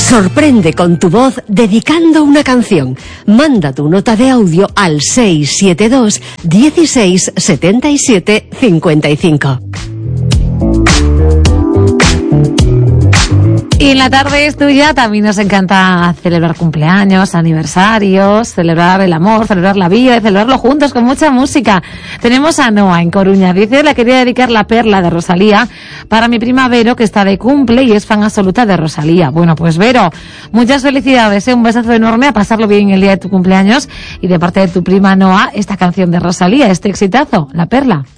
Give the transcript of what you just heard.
Sorprende con tu voz dedicando una canción. Manda tu nota de audio al 672 16 77 55. Y en la tarde es tuya, también nos encanta celebrar cumpleaños, aniversarios, celebrar el amor, celebrar la vida y celebrarlo juntos con mucha música. Tenemos a Noa en Coruña. Dice, le quería dedicar La Perla de Rosalía para mi prima Vero, que está de cumple y es fan absoluta de Rosalía. Bueno, pues Vero, muchas felicidades, un besazo enorme, a pasarlo bien el día de tu cumpleaños, y de parte de tu prima Noa, esta canción de Rosalía, este exitazo, La Perla.